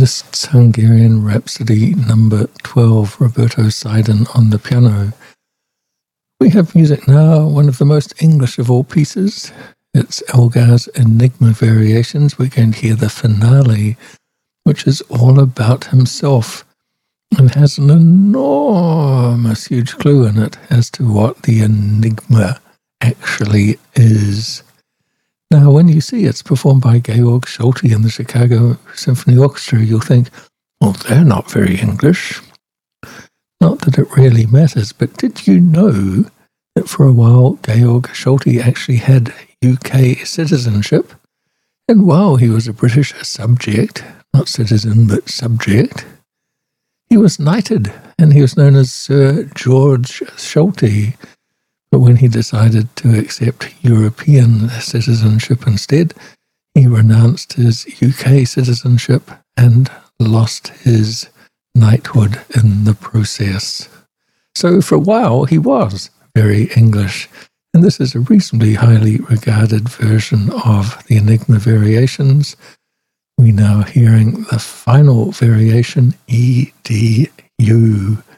Liszt's Hungarian Rhapsody number 12, Roberto Seiden on the piano. We have music now, one of the most English of all pieces. It's Elgar's Enigma Variations. We're going to hear the finale, which is all about himself and has an enormous, huge clue in it as to what the enigma actually is. Now, when you see it's performed by Georg Solti and the Chicago Symphony Orchestra, you'll think, well, they're not very English. Not that it really matters, but did you know that for a while Georg Solti actually had UK citizenship? And while he was a British subject, not citizen, but subject, he was knighted, and he was known as Sir George Solti. But when he decided to accept European citizenship instead, he renounced his UK citizenship and lost his knighthood in the process. So for a while, he was very English, and this is a reasonably highly regarded version of the Enigma Variations. We're now hearing the final variation, E-D-U.